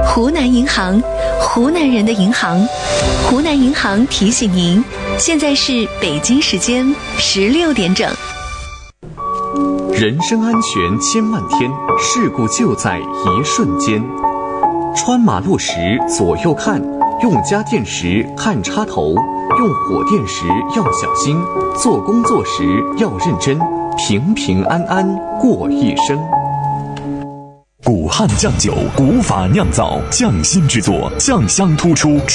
湖南银行，湖南人的银行。湖南银行提醒您，现在是北京时间16点整。 人身安全千万天，事故就在一瞬间。穿马路时左右看，用家电时看插头，用火电时要小心，做工作时要认真，平平安安过一生。 古汉酱酒，古法酿造，匠心制作，酱香突出。